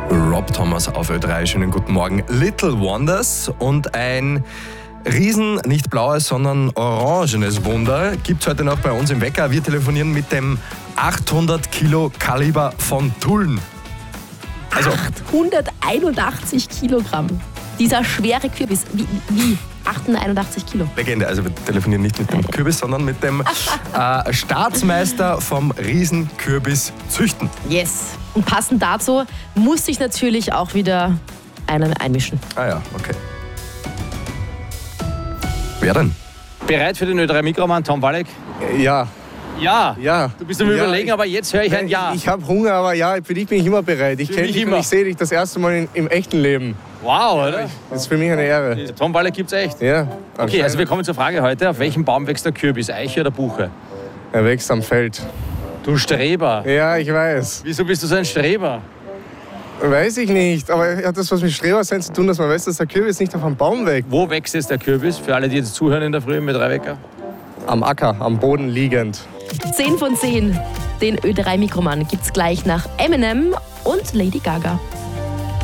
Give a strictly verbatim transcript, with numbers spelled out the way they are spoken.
Rob Thomas auf Ö drei. Schönen guten Morgen. Little Wonders und ein riesen, nicht blaues, sondern orangenes Wunder gibt es heute noch bei uns im Wecker. Wir telefonieren mit dem achthundert Kilo Kaliber von Tulln. Also achthunderteinundachtzig Kilogramm. Dieser schwere Kürbis. Wie? wie? achthunderteinundachtzig Kilo. Legende. Also wir telefonieren nicht mit dem Kürbis, sondern mit dem äh, Staatsmeister vom Riesenkürbis züchten. Yes. Und passend dazu muss sich natürlich auch wieder einer einmischen. Ah ja, okay. Wer denn? Bereit für den Ö drei Mikroman, Tom Walek? Ja. Ja? Ja. Du bist am ja, Überlegen, ich, aber jetzt höre ich ein Ja. Ich, ich habe Hunger, aber ja, für dich bin ich immer bereit. Ich kenne dich immer. und ich sehe dich das erste Mal in, im echten Leben. Wow, oder? Das ist für mich eine Ehre. Tom Walek gibt's echt? Ja. Okay, also wir kommen zur Frage heute. Auf welchem Baum wächst der Kürbis? Eiche oder Buche? Er wächst am Feld. Du Streber. Ja, ich weiß. Wieso bist du so ein Streber? Weiß ich nicht, aber hat das was mit Strebersein zu tun, dass man weiß, dass der Kürbis nicht auf einem Baum wächst? Wo wächst jetzt der Kürbis? Für alle, die jetzt zuhören in der Früh mit drei Wecker. Am Acker, am Boden liegend. zehn von zehn. Den Ö drei Mikroman gibt's gleich nach Eminem und Lady Gaga.